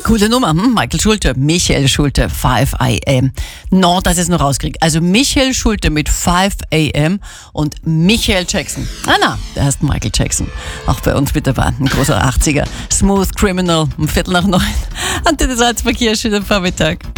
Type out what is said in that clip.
Coole Nummer, Michael Schulte, Michael Schulte, 5 AM. No, dass ich es noch rauskriege. Also Michael Schulte mit 5 AM und Michael Jackson. Der heißt Michael Jackson. Auch bei uns mit dabei, ein großer 80er. Smooth Criminal, 8:45. Antenne Salzverkehr, schönen Vormittag.